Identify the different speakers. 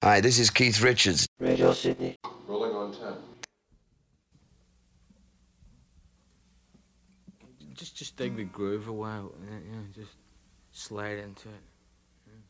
Speaker 1: Hi, this is Keith Richards.
Speaker 2: Radio Sydney.
Speaker 3: Rolling on 10.
Speaker 4: Just dig the groove a while, just slide into it.